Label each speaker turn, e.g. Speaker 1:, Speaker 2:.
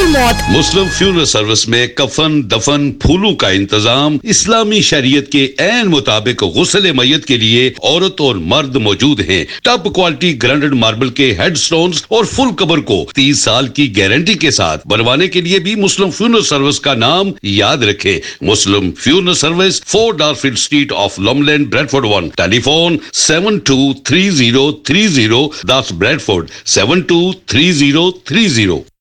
Speaker 1: मौत।
Speaker 2: मुस्लिम funeral service में कफन, दफन, फूलों का इंतजाम इस्लामी शरीयत के ऐन मुताबिक गुस्ल मय्यत के लिए औरत और मर्द मौजूद हैं। टॉप क्वालिटी ग्राइंडेड मार्बल के हेडस्टोन्स और फुल कबर को 30 साल की गारंटी के साथ बनवाने के लिए भी मुस्लिम फ्यूनरल सर्विस का नाम याद रखें। मुस्लिम funeral service, 4 डारफील्ड street of लॉमलैंड, Bradford 1। Telephone 723030, that's Bradford 723030।